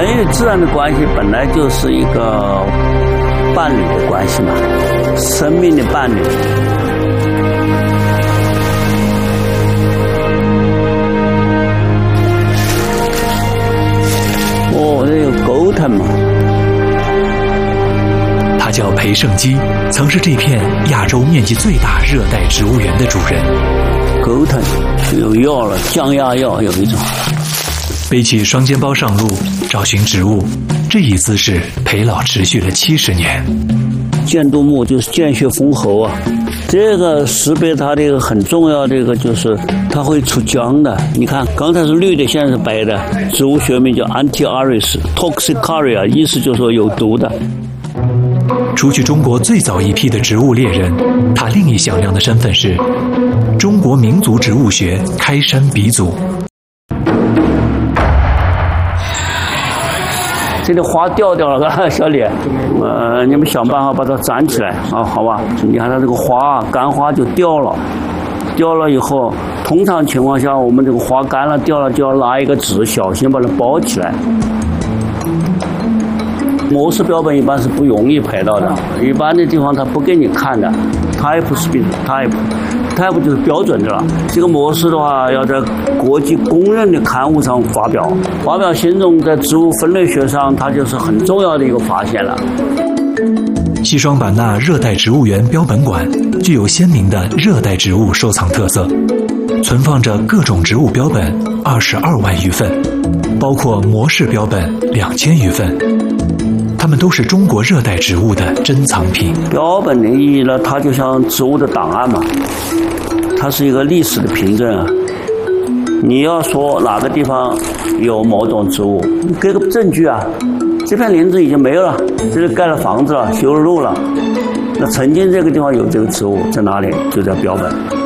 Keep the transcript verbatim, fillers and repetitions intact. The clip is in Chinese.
人与自然的关系本来就是一个伴侣的关系嘛，生命的伴侣。哦，这有狗藤嘛。 他叫裴胜基，曾是这片亚洲面积最大热带植物园的主人。 狗藤有药了，降压药有一种。 背起双肩包上路，找寻植物，这一姿势裴老持续了七十年。 箭肚木就是见血封喉啊，这个识别它的一个很重要的一个就是它会出浆的。你看刚才是绿的，现在是白的，植物学名叫 Antiaris Toxicaria， 意思就是说有毒的。 除去中国最早一批的植物猎人，他另一响亮的身份是中国民族植物学开山鼻祖。 这个花掉掉了，小李，呃，你们想办法把它粘起来啊，好吧？你看它这个花，干花就掉了，掉了以后，通常情况下，我们这个花干了掉了，就要拿一个纸，小心把它包起来。模式标本一般是不容易拍到的，一般的地方它不给你看的 ，type speed type。type 就是标准的了。这个模式的话，要在国际公认的刊物上发表。发表新种在植物分类学上，它就是很重要的一个发现了。 西双版纳热带植物园标本馆具有鲜明的热带植物收藏特色，存放着各种植物标本二十二万余份，包括模式标本两千余份。它们都是中国热带植物的珍藏品。 标本的意义呢，它就像植物的档案嘛，它是一个历史的凭证啊。你要说哪个地方有某种植物，你给个证据啊。这片林子已经没有了，这里盖了房子了，修了路了，那曾经这个地方有这个植物在哪里，就叫标本。